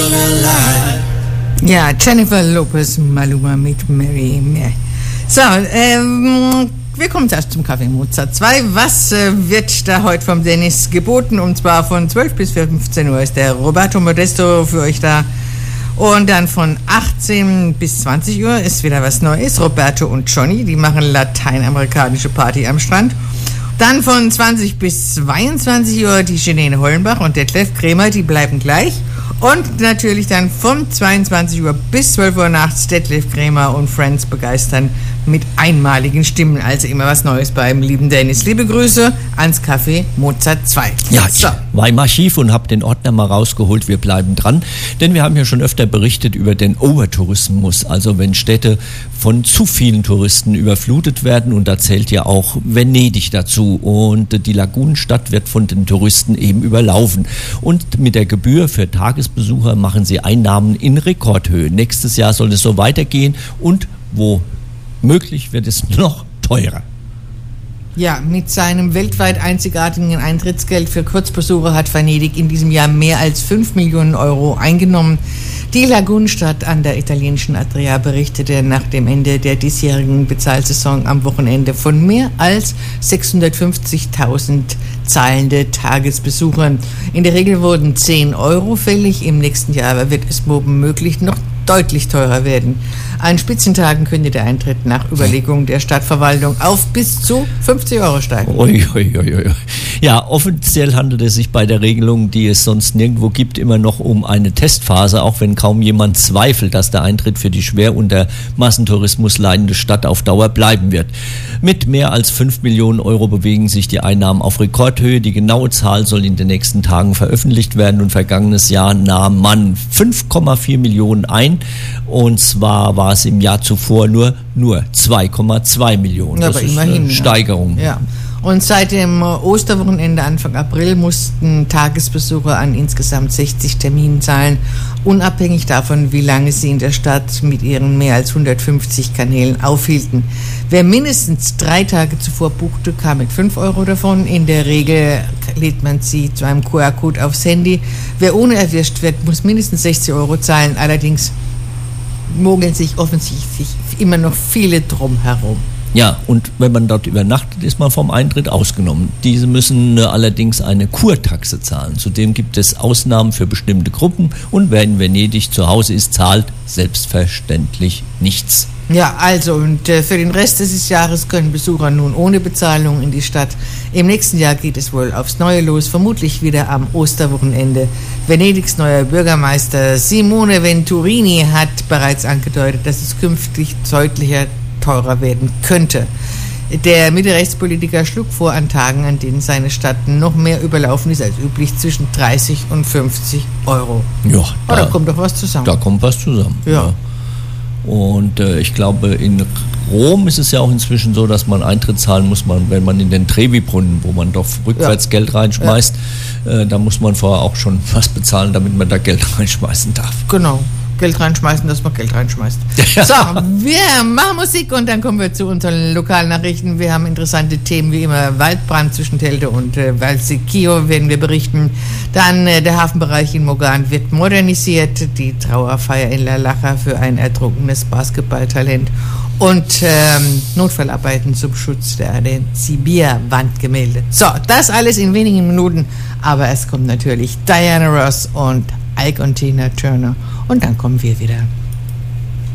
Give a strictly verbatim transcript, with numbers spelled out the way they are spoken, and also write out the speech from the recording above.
Ja, Jennifer Lopez, Maluma mit Mary. So, ähm, wir kommen zuerst zum Kaffee Mozart zwei. Was äh, wird da heute vom Dennis geboten? Und zwar von zwölf bis fünfzehn Uhr ist der Roberto Modesto für euch da. Und dann von achtzehn bis zwanzig Uhr ist wieder was Neues. Roberto und Johnny, die machen lateinamerikanische Party am Strand. Dann von zwanzig bis zweiundzwanzig Uhr die Genene Hollenbach und Detlef Krämer, die bleiben gleich. Und natürlich dann von zweiundzwanzig Uhr bis zwölf Uhr nachts Detlef Krämer und Friends begeistern mit einmaligen Stimmen. Also immer was Neues beim lieben Dennis. Liebe Grüße ans Café Mozart zwei. Ja, ich so. war im Archiv und habe den Ordner mal rausgeholt. Wir bleiben dran, denn wir haben ja schon öfter berichtet über den Overtourismus. Also wenn Städte von zu vielen Touristen überflutet werden, und da zählt ja auch Venedig dazu. Und die Lagunenstadt wird von den Touristen eben überlaufen. Und mit der Gebühr für Tagesbesucher machen sie Einnahmen in Rekordhöhe. Nächstes Jahr soll es so weitergehen und wo möglich wird es noch teurer. Ja, mit seinem weltweit einzigartigen Eintrittsgeld für Kurzbesucher hat Venedig in diesem Jahr mehr als fünf Millionen Euro eingenommen. Die Lagunenstadt an der italienischen Adria berichtete nach dem Ende der diesjährigen Bezahlsaison am Wochenende von mehr als sechshundertfünfzigtausend zahlende Tagesbesuchern. In der Regel wurden zehn Euro fällig, im nächsten Jahr aber wird es womöglich noch deutlich teurer werden. An Spitzentagen könnte der Eintritt nach Überlegung der Stadtverwaltung auf bis zu fünfzig Euro steigen. Ui, ui, ui, ui. Ja, offiziell handelt es sich bei der Regelung, die es sonst nirgendwo gibt, immer noch um eine Testphase, auch wenn kaum jemand zweifelt, dass der Eintritt für die schwer unter Massentourismus leidende Stadt auf Dauer bleiben wird. Mit mehr als fünf Millionen Euro bewegen sich die Einnahmen auf Rekordhöhe. Die genaue Zahl soll in den nächsten Tagen veröffentlicht werden, und vergangenes Jahr nahm man fünf Komma vier Millionen ein, und zwar war es im Jahr zuvor nur, nur zwei Komma zwei Millionen. Ja, das aber ist immerhin, eine Steigerung. Ja. Und seit dem Osterwochenende Anfang April mussten Tagesbesucher an insgesamt sechzig Terminen zahlen, unabhängig davon, wie lange sie in der Stadt mit ihren mehr als hundertfünfzig Kanälen aufhielten. Wer mindestens drei Tage zuvor buchte, kam mit fünf Euro davon. In der Regel lädt man sie zu einem Q R-Code aufs Handy. Wer ohne erwischt wird, muss mindestens sechzig Euro zahlen. Allerdings mogeln sich offensichtlich immer noch viele drum herum. Ja, und wenn man dort übernachtet, ist man vom Eintritt ausgenommen. Diese müssen äh, allerdings eine Kurtaxe zahlen. Zudem gibt es Ausnahmen für bestimmte Gruppen, und wer in Venedig zu Hause ist, zahlt selbstverständlich nichts. Ja, also und äh, für den Rest dieses Jahres können Besucher nun ohne Bezahlung in die Stadt. Im nächsten Jahr geht es wohl aufs Neue los, vermutlich wieder am Osterwochenende. Venedigs neuer Bürgermeister Simone Venturini hat bereits angedeutet, dass es künftig deutlicher teurer werden könnte. Der Mitte-Rechts-Politiker schlug vor, an Tagen, an denen seine Stadt noch mehr überlaufen ist als üblich, zwischen dreißig und fünfzig Euro. Ja, oh, da, da kommt doch was zusammen. Da kommt was zusammen. Ja. ja. Und äh, ich glaube, in Rom ist es ja auch inzwischen so, dass man Eintritt zahlen muss, man, wenn man in den Trevi-Brunnen, wo man doch rückwärts ja. Geld reinschmeißt, ja. äh, da muss man vorher auch schon was bezahlen, damit man da Geld reinschmeißen darf. Genau. Geld reinschmeißen, dass man Geld reinschmeißt. Ja. So, wir machen Musik und dann kommen wir zu unseren Lokalnachrichten. Wir haben interessante Themen wie immer. Waldbrand zwischen Telde und äh, Valsecchio werden wir berichten. Dann äh, der Hafenbereich in Mogan wird modernisiert. Die Trauerfeier in La Lacha für ein ertrunkenes Basketballtalent. Und ähm, Notfallarbeiten zum Schutz der Sibir-Wandgemälde. So, das alles in wenigen Minuten. Aber es kommt natürlich Diana Ross und Ike und Tina Turner. Und dann kommen wir wieder.